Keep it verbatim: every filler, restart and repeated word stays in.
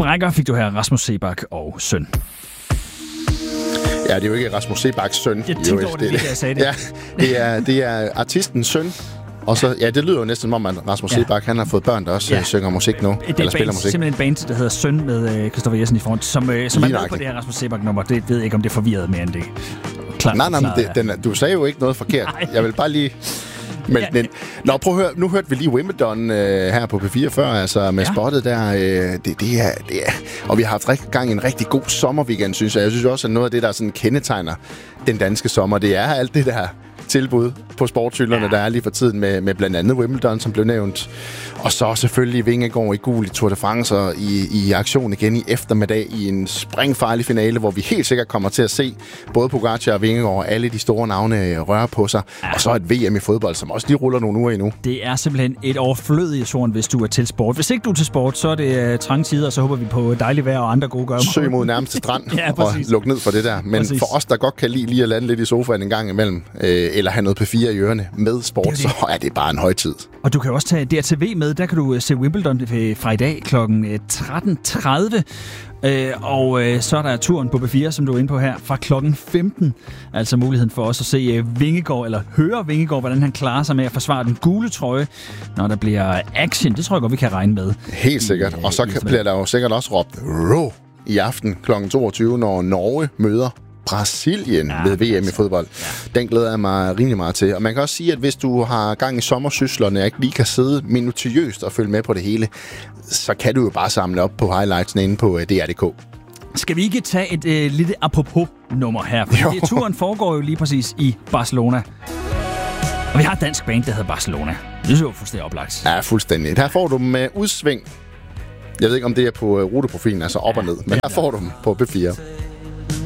Sprækker fik du her Rasmus Seebach og Søn. Ja, det er jo ikke Rasmus Seebachs søn. Jeg tænkte over det, lige, jeg sagde det. Ja, det er, det er artistens søn. Og så, ja, det lyder jo næsten som om, at Rasmus ja. Seebach, han har fået børn, der også ja. synger musik nu. Det er eller spiller band, musik. simpelthen en band, der hedder Søn med Christoffer Jessen i front, som, øh, som er med på det her Rasmus Seebach-nummer. Det ved jeg ikke, om det er forvirret mere end det. Klar, nej, nej, men det, ja. den, du sagde jo ikke noget forkert. Nej. Jeg vil bare lige... Men, ja. den, nå, prøv at høre. Nu hørte vi lige Wimbledon øh, her på P fire før, altså med ja. spottet der. Øh, det, det, er, det er... Og vi har haft rigtig gang i en rigtig god sommerweekend, synes jeg. Jeg synes også, at noget af det, der sådan kendetegner den danske sommer, det er alt det der tilbud på sportshylderne, ja. der er lige for tiden med, med blandt andet Wimbledon, som blev nævnt. Og så selvfølgelig Vingegaard i gul i Tour de France og i, i aktion igen i eftermiddag i en springfarlig finale, hvor vi helt sikkert kommer til at se både Pogacar og Vingegaard og alle de store navne røre på sig. Ja. Og så et V M i fodbold, som også lige ruller nogle uger endnu. Det er simpelthen et overflødigt sorn, hvis du er til sport. Hvis ikke du er til sport, så er det uh, trange tider, og så håber vi på dejligt vejr og andre gode gørmer. Søg mod nærmeste strand ja, og luk ned for det der. Men præcis. For os, der godt kan lide lige at lande lidt i sofaen en gang imellem, øh, eller have noget P fire i ørerne med sport, det det. så er det bare en højtid. Og du kan også tage D R T V med. Der kan du se Wimbledon fra i dag klokken tretten tredive. Øh, og øh, så er der turen på P fire, som du er inde på her, fra klokken femten. Altså muligheden for os at se øh, Vingegaard, eller høre Vingegaard, hvordan han klarer sig med at forsvare den gule trøje, når der bliver action. Det tror jeg godt, vi kan regne med. Helt sikkert. I, og så kan, bliver der jo sikkert også råbt Rå i aften klokken toogtyve, når Norge møder Brasilien ja, ved V M i fodbold. Ja. Den glæder jeg mig rimelig meget til. Og man kan også sige, at hvis du har gang i sommersyslerne og ikke lige kan sidde minutiøst og følge med på det hele, så kan du jo bare samle op på highlightsen inde på D R punktum d k. Skal vi ikke tage et øh, lille apropos-nummer her? For turen foregår jo lige præcis i Barcelona. Og vi har et dansk band, der hedder Barcelona. Det er jo fuldstændig oplagt. Ja, fuldstændig. Her får du med udsving. Jeg ved ikke, om det er på ruteprofilen, altså op ja, og ned, men her får du dem på P fire.